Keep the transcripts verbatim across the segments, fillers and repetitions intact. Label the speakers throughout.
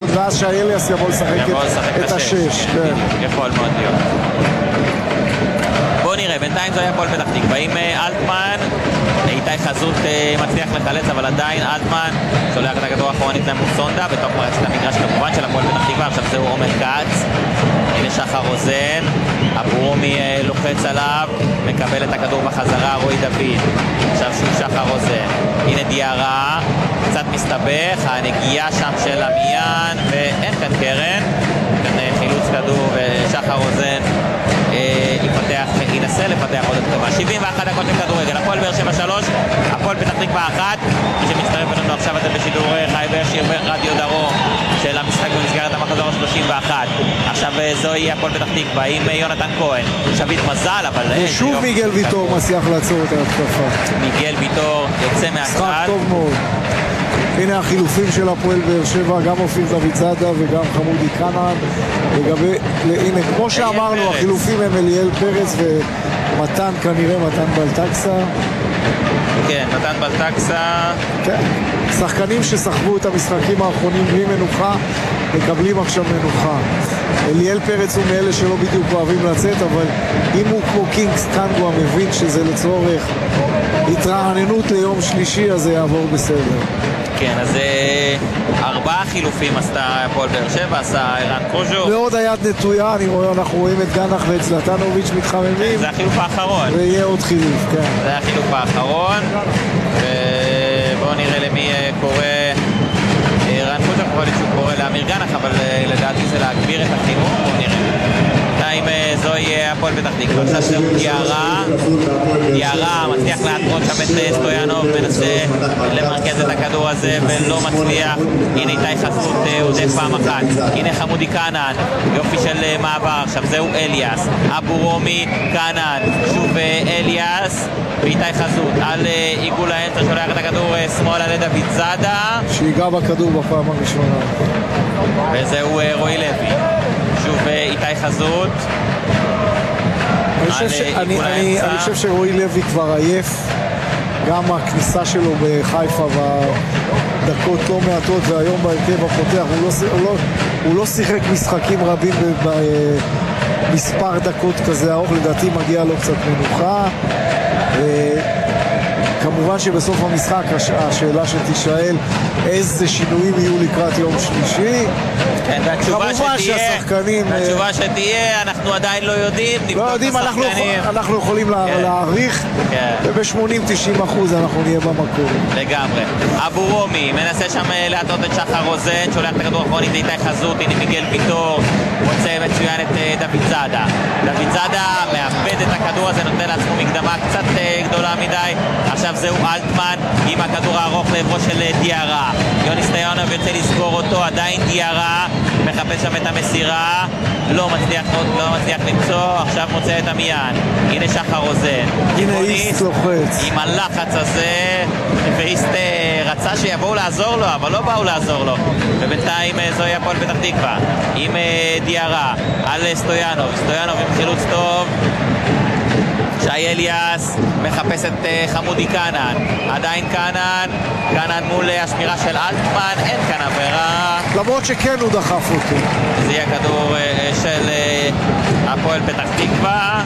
Speaker 1: ואז שהאליאס יבוא לשחק את השש.
Speaker 2: יכול מאוד להיות. בוא נראה, בינתיים זה היה הפועל פתח תקווה עם אלטמן, איתי חזות מצליח לחלץ, אבל עדיין אלטמן שולח את הכדור האחרון לפני מוסונדה בתוך מרצת המגרש כמובן של הפועל פתח תקווה. עכשיו זהו עומר כץ, הנה שחר רוזן, אברומי לוחץ עליו, מקבל את הכדור בחזרה רועי דוד, עכשיו שוב שחר רוזן, הנה דיארה, קצת מסתבך, הנגיעה שם של עמיין ואין כאן קרן, כאן חילוץ כדור ושחר רוזן יפתח, ינסה לפתח עוד התקווה. שבעים ואחת דקות לכדורגל, הפועל באר שבע שלוש, הפועל פתח תקווה אחת. מי שמצטרף אלינו עכשיו אתם בשידור חי וישיר ברדיו דרום של המשחק במסגרת המחזור ה-שלושים ואחת. עכשיו זוהי הפועל פתח תקווה עם יונתן כהן, שביט מזל, אבל
Speaker 1: ושוב מיגל ויטור מצליח לעצור את ההתקפה.
Speaker 2: מיגל ויטור יוצא מהצד.
Speaker 1: משחק טוב מאוד. הנה החילופים של הפועל באר שבע, גם אופיר דוד זאדה וגם חמודי קנן. לגבי, הנה, כמו שאמרנו, החילופים הם אליאל פרץ ומתן, כנראה מתן בלטקסה.
Speaker 2: כן, מתן בלטקסה.
Speaker 1: כן, שחקנים ששחקו את המשחקים האחרונים בלי מנוחה, מקבלים עכשיו מנוחה. אליאל פרץ הוא מאלה שלא בדיוק אוהבים לצאת, אבל אם הוא כמו קינגס טנגו המבין שזה לצורך התרעננות ליום שלישי, אז זה יעבור בסדר.
Speaker 2: כן, אז ארבעה חילופים עשתה הפועל באר שבע, עשה ערן קוז'ו.
Speaker 1: ועוד היד נטויה, אני רואה, אנחנו רואים את גנח ואת זלטנוביץ' מתחממים.
Speaker 2: זה החילוף האחרון.
Speaker 1: ויהיה עוד חילוף, כן.
Speaker 2: זה החילוף האחרון. ובואו נראה למי קורא ערן קוז'ו, יכול להיות שהוא קורא לאמיר גנח, אבל לדעתי זה להגביר את החילוף. בואו נראה. עם זוהי הפועל פתח תקווה. עכשיו זהו דיארה, דיארה מצליח להתרות שם את סטויאנוב, מנסה למרכז את הכדור הזה ולא מצליח. הנה איתי חזות עודף פעם אחת, הנה חמודי קנן, יופי של מעבר. עכשיו זהו אליאס, אבו רומי, קנן, שוב אליאס ואיתי חזות על עיגול האמצע, שולח את הכדור שמאלה לדוד זאדה
Speaker 1: שיגע בכדור בפעם הראשונה,
Speaker 2: וזהו רועי לוי. שוב איתי חזות.
Speaker 1: אני חושב שרועי לוי כבר עייף, גם הכניסה שלו בחיפה בדקות לא מעטות, והיום בהרכב הפותח הוא לא שיחק משחקים רבים במספר דקות כזה ארוך, לדעתי מגיע לו קצת מנוחה. כמובן שבסוף המשחק השאלה שתשאל איזה שינויים יהיו לקראת יום שלישי.
Speaker 2: כן, והתשובה שתהיה, והתשובה שתהיה, אנחנו עדיין לא יודעים,
Speaker 1: לא יודעים, אנחנו, אנחנו יכולים כן. להעריך, כן. וב-שמונים תשעים אחוז אנחנו נהיה במקום.
Speaker 2: לגמרי. אבו רומי מנסה שם להטות את שחר רוזן, שולח את הכדור האחרון, איתי חזות, הנה מיגל ויטור, מוצא מצוין את דוד זאדה. דוד זאדה מאבד את הכדור הזה, נותן לעצמו מקדמה קצת גדולה מדי. עכשיו זהו אלטמן עם הכדור הארוך לעברו של דיארה. יוני סטיונוב יוצא לסגור אותו, עדיין דיארה מחפש שם את המסירה, לא מצליח, לא מצליח למצוא, עכשיו מוצא את עמיין. הנה שחר רוזן,
Speaker 1: הנה איסט לוחץ
Speaker 2: עם הלחץ הזה, ואיסט רצה שיבואו לעזור לו, אבל לא באו לעזור לו, ובינתיים זוהי הפועל פתח תקווה עם דיארה על סטויאנוב, סטויאנוב עם חילוץ טוב, שי אליאס מחפש את חמודי קנן, עדיין קנן, קנן מול השמירה של אלטמן, אין כאן עבירה,
Speaker 1: למרות שכן הוא דחף אותו.
Speaker 2: זה יהיה כדור של הפועל פתח תקווה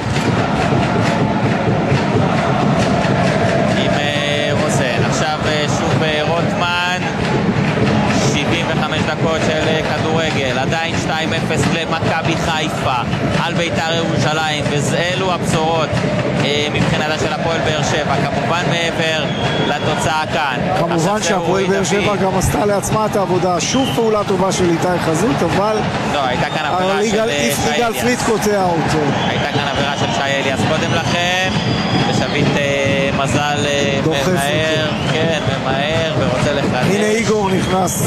Speaker 2: עם רוזן. עכשיו שוב רוטמן, שבעים וחמש דקות של כדורגל, עדיין שתיים אפס למכבי חיפה על בית"ר ירושלים, ואלו הבשורות אה, מבחינתה של הפועל באר שבע, כמובן מעבר לתוצאה כאן.
Speaker 1: כמובן שהפועל באר שבע גם עשתה לעצמה את העבודה, שוב פעולה טובה של איתי חזות, אבל
Speaker 2: לא, הייתה כאן עבירה של שי אליאס.
Speaker 1: יגאל פריד קוטע אותו.
Speaker 2: הייתה כאן עבירה של שי אליאס קודם לכן, ושביט אה, מזל אה, ממהר, כן, ממהר ורוצה לחלק.
Speaker 1: הנה איגור נכנס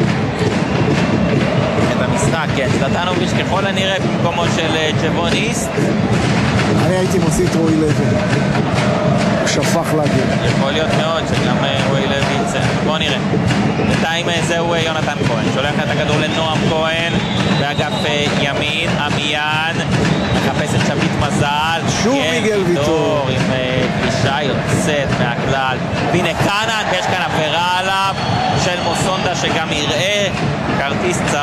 Speaker 2: את המשחק, כן, זלטנוביץ' ככל הנראה במקומו של ג'בון איסט.
Speaker 1: אני הייתי מוציא את רועי לוי, הוא שפך להגיד.
Speaker 2: יכול להיות מאוד שגם רועי לוי יצא, בואו נראה. בינתיים זהו יונתן כהן, שולח את הכדור לנועם כהן באגף ימין, עמיין מחפש את שביט מזל,
Speaker 1: שוב מיגל ויטור
Speaker 2: עם פלישה יוצאת מהכלל, והנה קנן, ויש כאן עבירה עליו של מוסונדה שגם יראה כרטיס צהוב.